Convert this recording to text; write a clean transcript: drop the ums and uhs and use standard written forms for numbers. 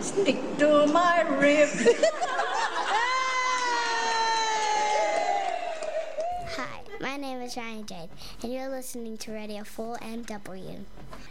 stick to my rib. Hi, my name is Ryan Jade, and you're listening to Radio Full NW.